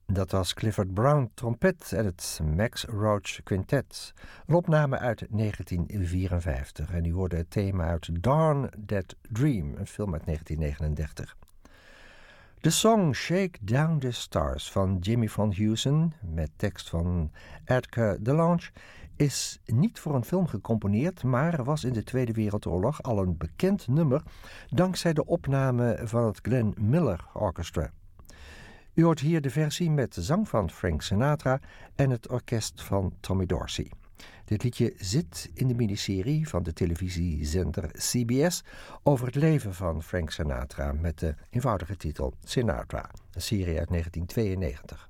Dat was Clifford Brown trompet en het Max Roach Quintet. Een opname uit 1954. En u hoorde het thema uit Darn That Dream, een film uit 1939. De song Shake Down the Stars van Jimmy Van Heusen, met tekst van Edgar DeLange, is niet voor een film gecomponeerd, maar was in de Tweede Wereldoorlog al een bekend nummer dankzij de opname van het Glenn Miller Orchestra. U hoort hier de versie met zang van Frank Sinatra en het orkest van Tommy Dorsey. Dit liedje zit in de miniserie van de televisiezender CBS over het leven van Frank Sinatra met de eenvoudige titel Sinatra, een serie uit 1992.